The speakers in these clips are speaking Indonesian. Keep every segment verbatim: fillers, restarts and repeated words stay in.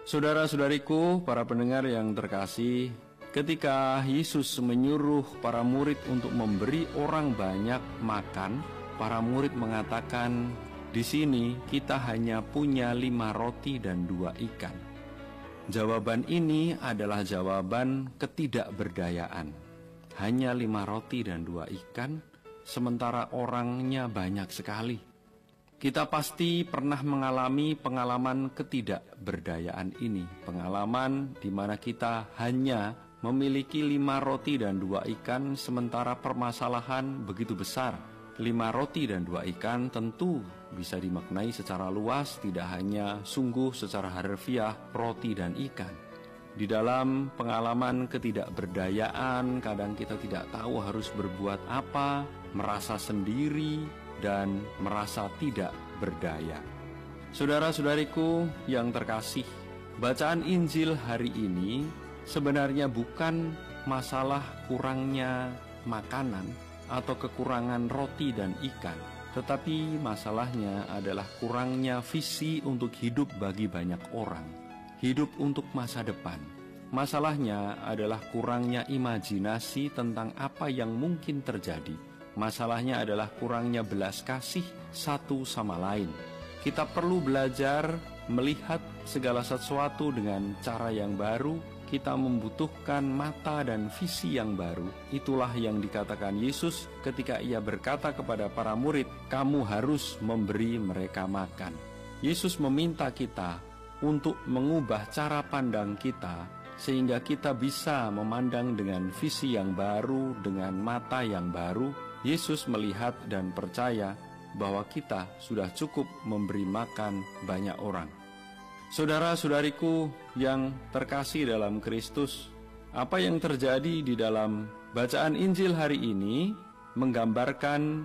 Saudara-saudariku, para pendengar yang terkasih, ketika Yesus menyuruh para murid untuk memberi orang banyak makan, para murid mengatakan, "Di sini kita hanya punya lima roti dan dua ikan." Jawaban ini adalah jawaban ketidakberdayaan. Hanya lima roti dan dua ikan, sementara orangnya banyak sekali. Kita pasti pernah mengalami pengalaman ketidakberdayaan ini, pengalaman di mana kita hanya memiliki lima roti dan dua ikan, sementara permasalahan begitu besar. Lima roti dan dua ikan tentu bisa dimaknai secara luas, tidak hanya sungguh secara harfiah roti dan ikan. Di dalam pengalaman ketidakberdayaan, kadang kita tidak tahu harus berbuat apa, merasa sendiri, dan merasa tidak berdaya. Saudara-saudariku yang terkasih, bacaan Injil hari ini sebenarnya bukan masalah kurangnya makanan atau kekurangan roti dan ikan, tetapi masalahnya adalah kurangnya visi untuk hidup bagi banyak orang, hidup untuk masa depan. Masalahnya adalah kurangnya imajinasi tentang apa yang mungkin terjadi. Masalahnya adalah kurangnya belas kasih satu sama lain. Kita perlu belajar melihat segala sesuatu dengan cara yang baru. Kita membutuhkan mata dan visi yang baru. Itulah yang dikatakan Yesus ketika ia berkata kepada para murid, "Kamu harus memberi mereka makan." Yesus meminta kita untuk mengubah cara pandang kita, sehingga kita bisa memandang dengan visi yang baru, dengan mata yang baru. Yesus melihat dan percaya bahwa kita sudah cukup memberi makan banyak orang. Saudara-saudariku yang terkasih dalam Kristus, apa yang terjadi di dalam bacaan Injil hari ini menggambarkan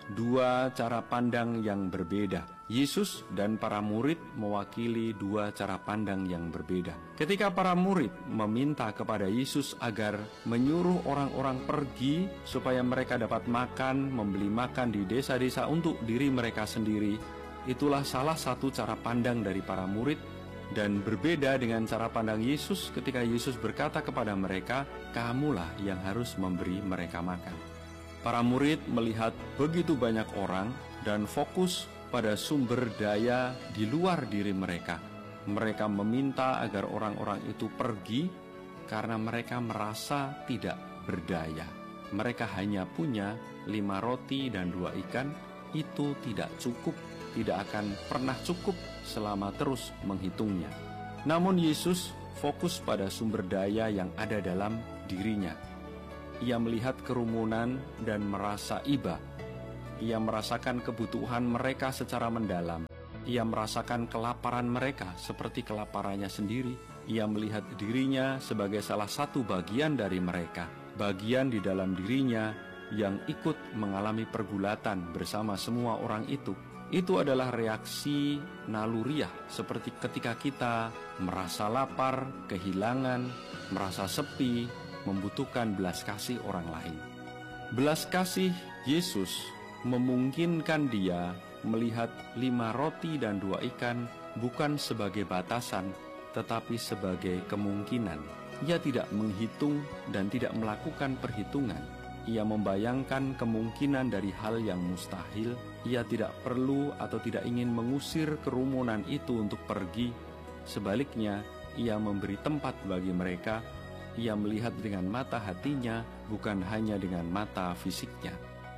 dua cara pandang yang berbeda. Yesus dan para murid mewakili dua cara pandang yang berbeda. Ketika para murid meminta kepada Yesus agar menyuruh orang-orang pergi supaya mereka dapat makan, membeli makan di desa-desa untuk diri mereka sendiri, itulah salah satu cara pandang dari para murid, dan berbeda dengan cara pandang Yesus ketika Yesus berkata kepada mereka, "Kamulah yang harus memberi mereka makan." Para murid melihat begitu banyak orang dan fokus pada sumber daya di luar diri mereka. Mereka meminta agar orang-orang itu pergi karena mereka merasa tidak berdaya. Mereka hanya punya lima roti dan dua ikan. Itu tidak cukup, tidak akan pernah cukup selama terus menghitungnya. Namun Yesus fokus pada sumber daya yang ada dalam dirinya. Ia melihat kerumunan dan merasa iba. Ia merasakan kebutuhan mereka secara mendalam. Ia merasakan kelaparan mereka seperti kelaparannya sendiri. Ia melihat dirinya sebagai salah satu bagian dari mereka, bagian di dalam dirinya yang ikut mengalami pergulatan bersama semua orang itu. Itu adalah reaksi naluriah, seperti ketika kita merasa lapar, kehilangan, merasa sepi, membutuhkan belas kasih orang lain. Belas kasih Yesus memungkinkan dia melihat lima roti dan dua ikan bukan sebagai batasan, tetapi sebagai kemungkinan. Ia tidak menghitung dan tidak melakukan perhitungan. Ia membayangkan kemungkinan dari hal yang mustahil. Ia tidak perlu atau tidak ingin mengusir kerumunan itu untuk pergi. Sebaliknya, ia memberi tempat bagi mereka. Ia melihat dengan mata hatinya, bukan hanya dengan mata fisiknya.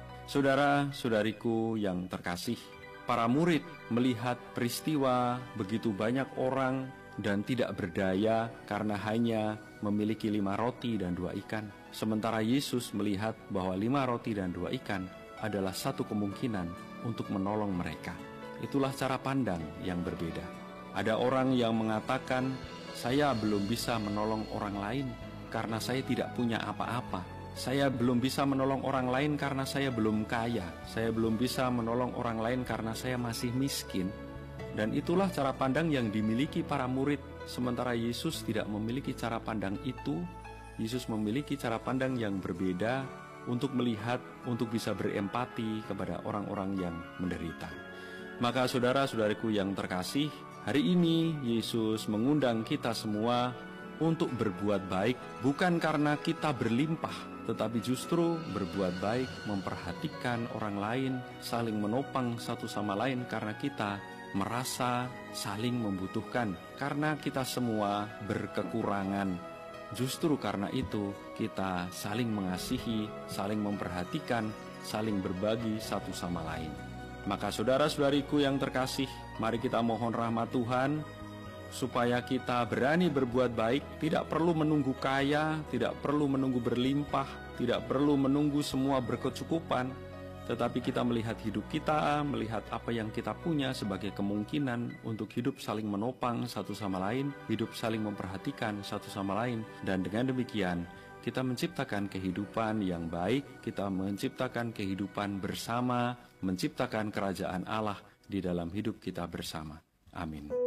Saudara-saudariku yang terkasih, para murid melihat peristiwa begitu banyak orang dan tidak berdaya karena hanya memiliki lima roti dan dua ikan. Sementara Yesus melihat bahwa lima roti dan dua ikan adalah satu kemungkinan untuk menolong mereka. Itulah cara pandang yang berbeda. Ada orang yang mengatakan, "Saya belum bisa menolong orang lain karena saya tidak punya apa-apa. Saya belum bisa menolong orang lain karena saya belum kaya. Saya belum bisa menolong orang lain karena saya masih miskin." Dan itulah cara pandang yang dimiliki para murid. Sementara Yesus tidak memiliki cara pandang itu. Yesus memiliki cara pandang yang berbeda untuk melihat, untuk bisa berempati kepada orang-orang yang menderita. Maka saudara-saudariku yang terkasih, Hari ini Yesus mengundang kita semua untuk berbuat baik, bukan karena kita berlimpah, tetapi justru berbuat baik, memperhatikan orang lain, saling menopang satu sama lain karena kita merasa saling membutuhkan, karena kita semua berkekurangan. Justru karena itu kita saling mengasihi, saling memperhatikan, saling berbagi satu sama lain. Maka saudara-saudariku yang terkasih, mari kita mohon rahmat Tuhan supaya kita berani berbuat baik, tidak perlu menunggu kaya, tidak perlu menunggu berlimpah, tidak perlu menunggu semua berkecukupan, tetapi kita melihat hidup kita, melihat apa yang kita punya sebagai kemungkinan untuk hidup saling menopang satu sama lain, hidup saling memperhatikan satu sama lain, dan dengan demikian kita menciptakan kehidupan yang baik, kita menciptakan kehidupan bersama, menciptakan kerajaan Allah di dalam hidup kita bersama. Amin.